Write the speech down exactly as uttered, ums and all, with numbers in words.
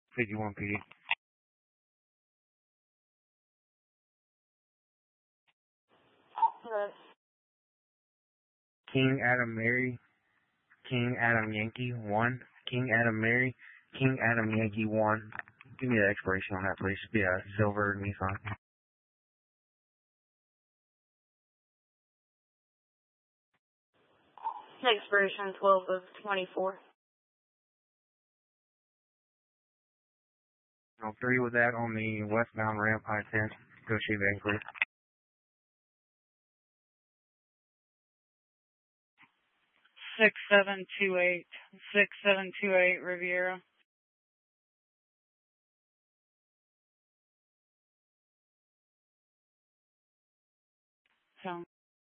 fifty-one P D. Right. King Adam Mary, King Adam Yankee one, King Adam Mary, King Adam Yankee one. Give me the expiration on that, please. Yeah, silver Nissan. Expiration twelve of twenty-four. No three with that on the westbound ramp, I ten. Go shoot Van Clear. Six seven two eight. Six seven two eight Riviera. Sounds